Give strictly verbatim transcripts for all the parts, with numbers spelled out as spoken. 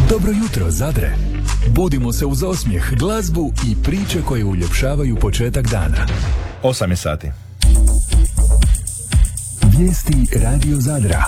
Dobro jutro, Zadre. Budimo se uz osmijeh, glazbu i priče koje uljepšavaju početak dana. Osam je sati. Vijesti Radio Zadra.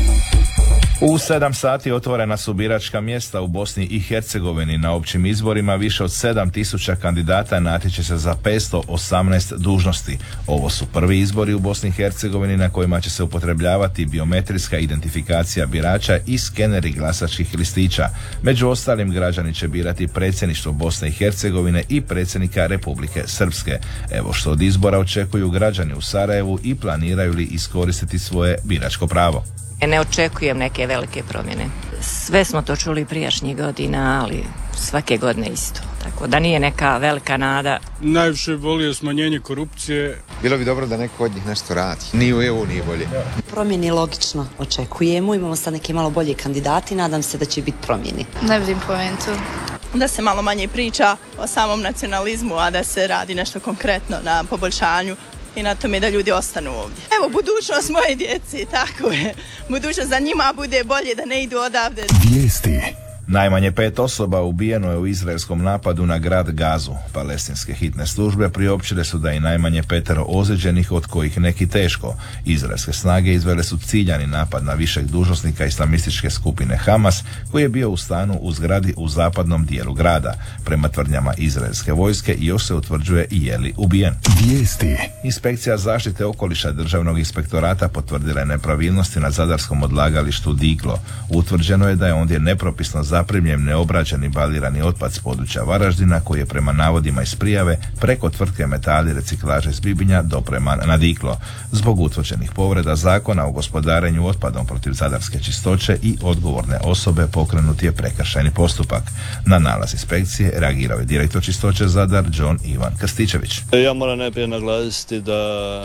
U sedam sati otvorena su biračka mjesta u Bosni i Hercegovini. Na općim izborima više od sedam tisuća kandidata natječe se za petsto osamnaest dužnosti. Ovo su prvi izbori u Bosni i Hercegovini na kojima će se upotrebljavati biometrijska identifikacija birača i skeneri glasačkih listića. Među ostalim, građani će birati predsjedništvo Bosne i Hercegovine i predsjednika Republike Srpske. Evo što od izbora očekuju građani u Sarajevu i planiraju li iskoristiti svoje biračko pravo. Ne očekujem neke velike promjene. Sve smo to čuli prijašnjih godina, ali svake godine isto. Tako da nije neka velika nada. Najviše volio smanjenje korupcije. Bilo bi dobro da neko od njih nešto radi. Ni u E U nije bolje. Promjeni logično očekujemo. Imamo sad neki malo bolji kandidati. Nadam se da će biti promjeni. Ne vidim poentu. Da se malo manje priča o samom nacionalizmu, a da se radi nešto konkretno na poboljšanju i na tome da ljudi ostanu ovdje. Evo, budućnost moje djeci, tako je. Budućnost za njima bude bolje da ne idu odavde. Vijesti. Najmanje pet osoba ubijeno je u izraelskom napadu na grad Gazu. Palestinske hitne službe priopćile su da je najmanje petero ozlijeđenih, od kojih neki teško. Izraelske snage izvele su ciljani napad na višeg dužnosnika islamističke skupine Hamas, koji je bio u stanu u zgradi u zapadnom dijelu grada. Prema tvrdnjama izraelske vojske još se utvrđuje i je li ubijen. Vijesti. Inspekcija zaštite okoliša Državnog inspektorata potvrdila je nepravilnosti na zadarskom odlagalištu Diklo. Utvrđeno je da je ondje nepropisno zaprimljen neobrađeni balirani otpad s područja Varaždina, koji je prema navodima iz prijave preko tvrtke Metali reciklaže iz Bibinja dopreman na Diklo. Zbog utvrđenih povreda zakona o gospodarenju otpadom protiv zadarske čistoće i odgovorne osobe pokrenut je prekršajni postupak. Na nalaz inspekcije reagirao je direktor čistoće Zadar John Ivan Krstičević. Ja moram najprije naglasiti da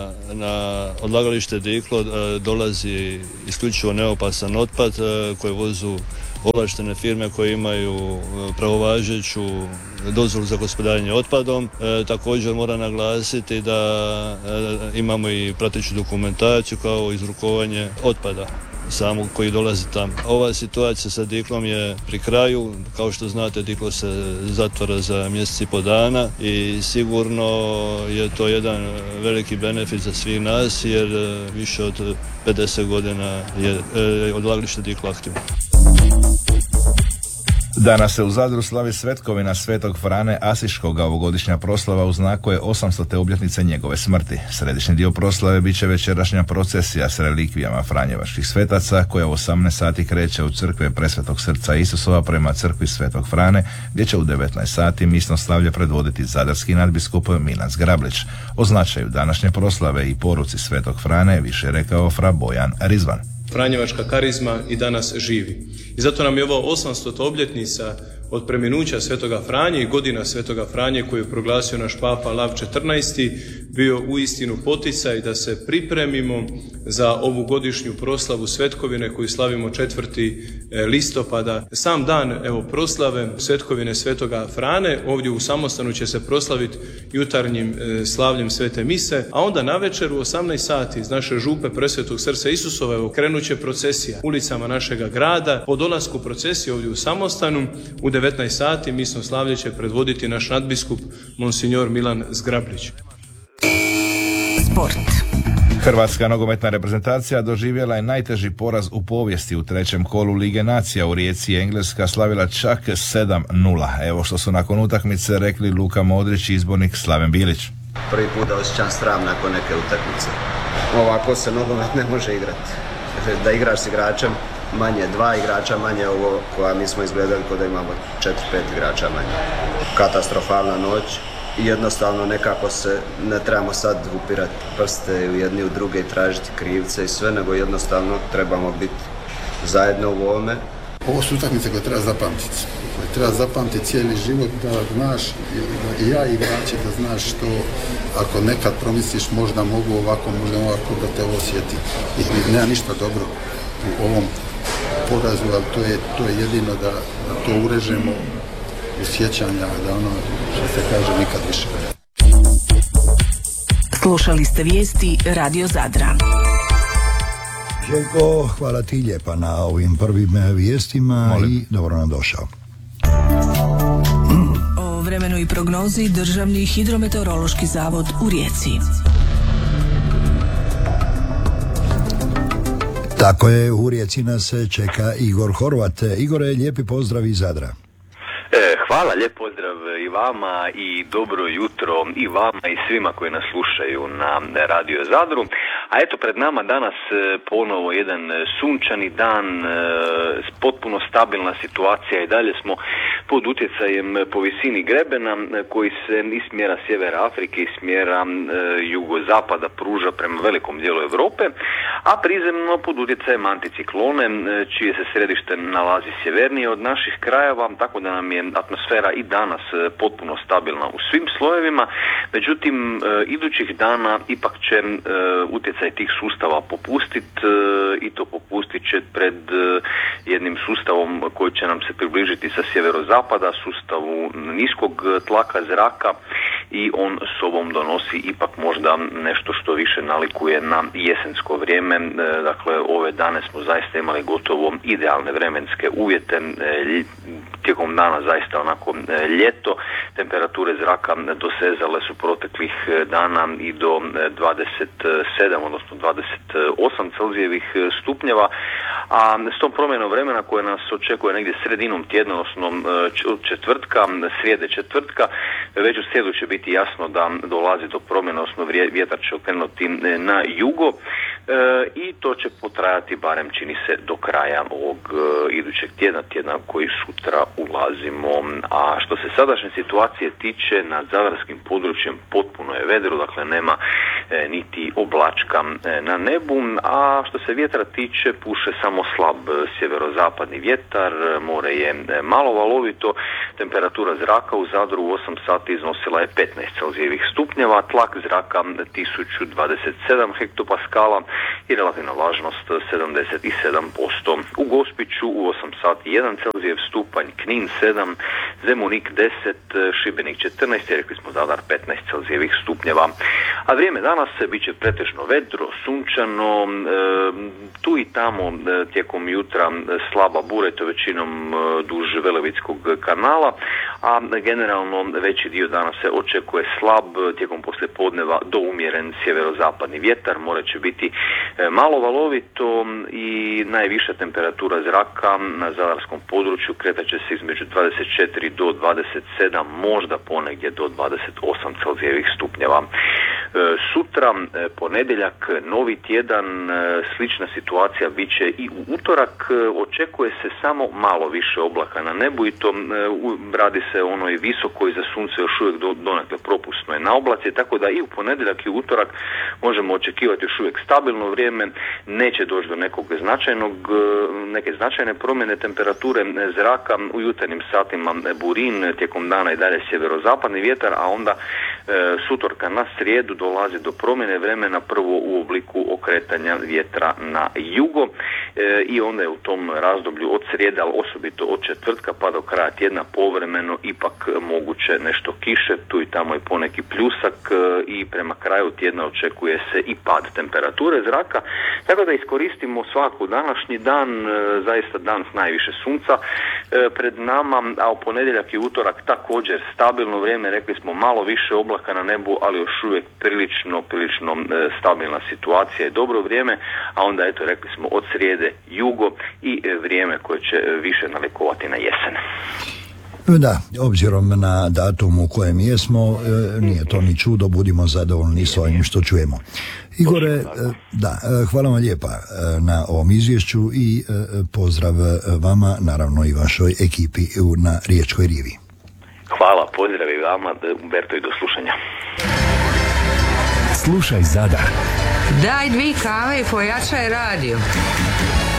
na odlagalište Diklo dolazi isključivo neopasan otpad koji vozu ovlaštene firme koje imaju pravovažeću dozvolu za gospodarenje otpadom. E, također moram naglasiti da e, imamo i prateću dokumentaciju kao izrukovanje otpada samog koji dolazi tamo. Ova situacija sa Diklom je pri kraju. Kao što znate, Diklo se zatvara za mjesec i po dana i sigurno je to jedan veliki benefit za svih nas, jer više od pedeset godina je e, odlagalište Diklo aktivno. Danas se u Zadru slavi svetkovina Svetog Frane Asiškoga. Ovogodišnja proslava u znaku je osamstote obljetnice njegove smrti. Središnji dio proslave bit će večerašnja procesija s relikvijama franjevačkih svetaca, koja u osamnaest sati kreće u crkve Presvetog srca Isusova prema crkvi Svetog Frane, gdje će u devetnaest sati misno slavlje predvoditi zadarski nadbiskup Milan Zgrablić. O značaju današnje proslave i poruci Svetog Frane više je rekao fra Bojan Rizvan. Franjevačka karizma i danas živi. I zato nam je ovo osamstota obljetnica od preminuća Svetoga Franje i godina Svetoga Franje koju je proglasio naš Papa Lav četrnaesti bio uistinu poticaj da se pripremimo za ovu godišnju proslavu svetkovine koju slavimo četvrti listopada. Sam dan evo proslave svetkovine Svetoga Frane ovdje u Samostanu će se proslaviti jutarnjim slavljem Svete Mise, a onda navečer u osamnaest sati iz naše župe Presvetog srca Isusova evo krenut će procesija ulicama našega grada. Po dolasku procesije ovdje u Samostanu u devetnaest sati misno slavlje će predvoditi naš nadbiskup Monsignor Milan Zgrablić. Sport. Hrvatska nogometna reprezentacija doživjela je najteži poraz u povijesti. U trećem kolu Lige nacija u Rijeci Engleska slavila čak sedam nula. Evo što su nakon utakmice rekli Luka Modrić i izbornik Slaven Bilić. Prvi put da osjećam sram nakon neke utakmice. Ovako se nogomet ne može igrati. Da igraš s igračem manje, dva igrača manje, ovo koja mi smo izgledali kod da imamo četiri pet igrača manje. Katastrofalna noć i jednostavno nekako se ne trebamo sad upirati prste u jedni u druge i tražiti krivce i sve, nego jednostavno trebamo biti zajedno u ovome. Ovo su utakmice koje treba zapamtiti. Koje treba zapamtiti cijeli život, da znaš, i ja i igrači, da znaš što ako nekad promisliš možda mogu ovako, možda ovako, da te osjeti. I nema ništa dobro u ovom porazu, ali to je, to je jedino da, da to urežemo u sjećanja, da ono što se kaže nikad više. Slušali ste vijesti Radio Zadra. Željko, hvala ti lijepa na ovim prvim vijestima. Molim. I dobro nam došao. O vremenu i prognozi Državni hidrometeorološki zavod u Rijeci. Tako je, u Rijeci nas čeka Igor Horvat. Igore, lijepi pozdrav iz Zadra. E, hvala, lijep pozdrav i vama i dobro jutro i vama i svima koji nas slušaju na Radio Zadru. A eto, pred nama danas ponovo jedan sunčani dan, potpuno stabilna situacija i dalje smo pod utjecajem po visini grebena koji se iz smjera sjevera Afrike i smjera jugozapada pruža prema velikom dijelu Europe, a prizemno pod utjecajem anticiklone čije se središte nalazi sjevernije od naših krajeva, tako da nam je atmosfera i danas potpuno stabilna u svim slojevima. Međutim, idućih dana ipak će utjecaj tih sustava popustiti i to popustit će pred jednim sustavom koji će nam se približiti sa sjeverozapada, sustavu niskog tlaka zraka, i on sobom donosi ipak možda nešto što više nalikuje na jesensko vrijeme. Dakle, ove dane smo zaista imali gotovo idealne vremenske uvjete, tijekom dana zaista onako ljeto, temperature zraka dosezale su proteklih dana i do dvadeset sedam, odnosno dvadeset osam Celzijevih stupnjeva, a s tom promjenom vremena koja nas očekuje negdje sredinom tjedna, odnosno četvrtka, srijede četvrtka, već u srijedu će biti jasno da dolazi do promjene, odnosno vjetar će okrenuti na jugo e, i to će potrajati barem, čini se, do kraja ovog e, idućeg tjedna, tjedna koji sutra ulazimo. A što se sadašnje situacije tiče, nad zadarskim područjem potpuno je vedro, dakle nema e, niti oblačka e, na nebu, a što se vjetra tiče, puše samo slab sjeverozapadni vjetar, more je malo valovito, temperatura zraka u Zadru u osam sati iznosila je petnaest Celzijevih stupnjeva, tlak zraka tisuću dvadeset sedam hektopaskala i relativna vlažnost sedamdeset sedam posto. U Gospiću u osam sati jedan Celzijev stupanj, Knin sedam, Zemunik deset, Šibenik četrnaest, rekli smo Zadar petnaest Celzijevih stupnjeva. A vrijeme danas bit će pretežno vedro, sunčano, tu i tamo tijekom jutra slaba bura, to većinom duž Velebitskog kanala, a generalno veći dio dana se očekuje slab, tijekom poslijepodneva do umjeren sjeverozapadni vjetar, more će biti malo valovito i najviša temperatura zraka na zadarskom području kretat će se između dvadeset četiri do dvadeset sedam, možda ponegdje do dvadeset osam Celzijevih stupnjeva. Sutra, ponedjeljak, novi tjedan, slična situacija bit će i u utorak, očekuje se samo malo više oblaka na nebu i to radi se o onoj visokoj, za sunce još uvijek do, donekle propusno je na oblaci, tako da i u ponedjeljak i u utorak možemo očekivati još uvijek stabilno vrijeme, neće doći do nekog značajnog, neke značajne promjene temperature zraka, u jutarnjim satima burin, tijekom dana i dalje sjeverozapadni vjetar, a onda e, sutorka na srijedu dolazi do promjene vremena, prvo u obliku okretanja vjetra na jugo e, i onda je u tom razdoblju od srijede, ali osobito od četvrtka pa do kraja tjedna povremeno ipak moguće nešto kiše, tu i tamo je poneki pljusak e, i prema kraju tjedna očekuje se i pad temperature zraka, tako da iskoristimo svaku današnji dan, e, zaista dan s najviše sunca e, pred nama, a u ponedjeljak i utorak također stabilno vrijeme, rekli smo malo više oblaka na nebu, ali još uvijek prilično, prilično e, stabilna situacija i dobro vrijeme, a onda eto rekli smo od srijede jugo i e, vrijeme koje će više nalikovati na jesen. Da, obzirom na datum u kojem jesmo, e, nije to ni čudo, budimo zadovoljni s ovim što čujemo. Igore, e, da, hvala vam lijepa e, na ovom izvješću i e, pozdrav vama, naravno i vašoj ekipi u, na Riječkoj rivi. Hvala, pozdrav i vama, Umberto, i do slušanja. Slušaj Zadar. Daj dvi kave i pojačaj radio.